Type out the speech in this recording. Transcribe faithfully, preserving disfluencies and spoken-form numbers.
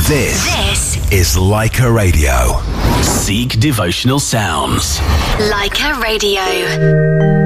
This, This is Leica Radio. Seek devotional sounds. Leica Radio.